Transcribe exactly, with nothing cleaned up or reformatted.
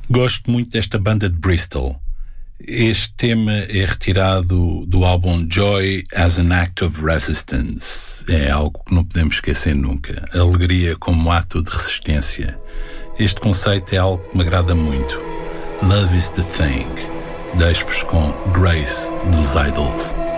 Gosto muito desta banda de Bristol. Este tema é retirado do álbum Joy as an Act of Resistance. É algo que não podemos esquecer nunca. Alegria como ato de resistência. Este conceito é algo que me agrada muito. Love is the thing. Deixo-vos com Grace dos Idols.